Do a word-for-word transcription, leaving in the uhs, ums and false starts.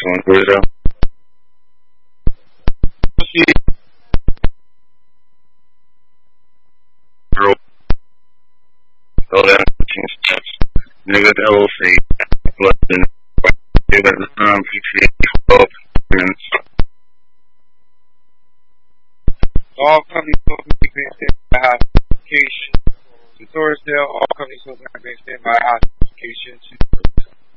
one for it out. So that steps. Nigga, that will say, plus then, at the time, P T A twelve minutes. All companies will be being sent by high certification to Torresdale. All companies will be being sent by high certification to